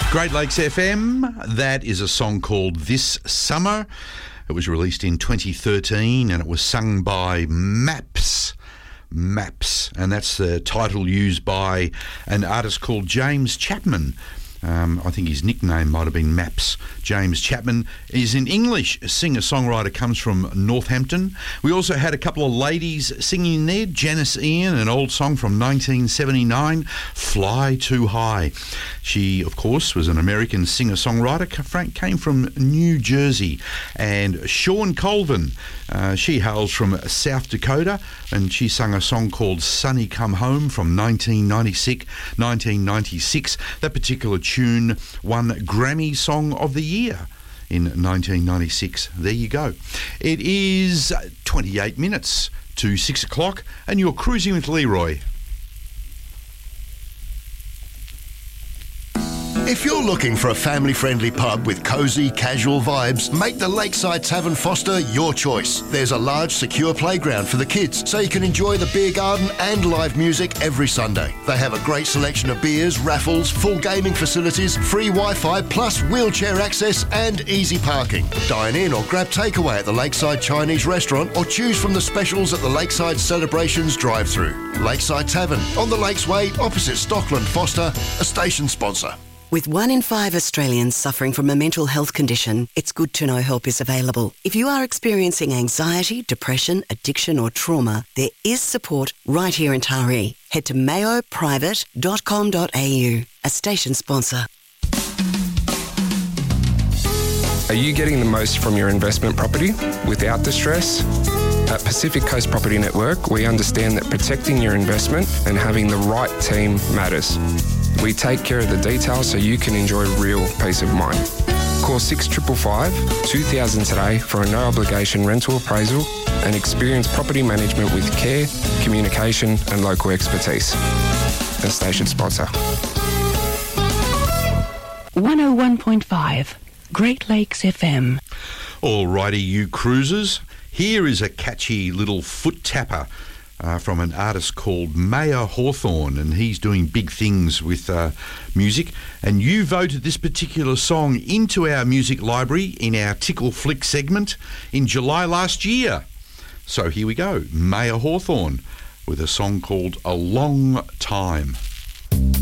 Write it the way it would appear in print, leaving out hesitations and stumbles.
Great Lakes FM, that is a song called This Summer. It was released in 2013 and it was sung by Maps, and that's the title used by an artist called James Chapman. I think his nickname might have been Maps. James Chapman is an English singer-songwriter, comes from Northampton. We also had a couple of ladies singing there. Janice Ian, an old song from 1979, Fly Too High. She, of course, was an American singer-songwriter, came from New Jersey. And Sean Colvin, she hails from South Dakota, and she sung a song called Sunny Come Home from 1996. That particular tune won Grammy Song of the Year in 1996. There you go. It is 28 minutes to 6 o'clock and you're cruising with Leroy. If you're looking for a family-friendly pub with cosy, casual vibes, make the Lakeside Tavern Foster your choice. There's a large, secure playground for the kids, so you can enjoy the beer garden and live music every Sunday. They have a great selection of beers, raffles, full gaming facilities, free Wi-Fi, plus wheelchair access and easy parking. Dine in or grab takeaway at the Lakeside Chinese restaurant or choose from the specials at the Lakeside Celebrations drive-thru. Lakeside Tavern, on the Lakes Way, opposite Stockland Foster, a station sponsor. With 1 in 5 Australians suffering from a mental health condition, it's good to know help is available. If you are experiencing anxiety, depression, addiction or trauma, there is support right here in Taree. Head to mayoprivate.com.au, a station sponsor. Are you getting the most from your investment property without the stress? At Pacific Coast Property Network, we understand that protecting your investment and having the right team matters. We take care of the details so you can enjoy real peace of mind. Call 6555 2000 today for a no-obligation rental appraisal and experience property management with care, communication and local expertise. A station sponsor. 101.5 Great Lakes FM. Alrighty, you cruisers. Here is a catchy little foot tapper from an artist called Mayer Hawthorne, and he's doing big things with music. And you voted this particular song into our music library in our Tickle Flick segment in July last year. So here we go, Mayer Hawthorne with a song called A Long Time.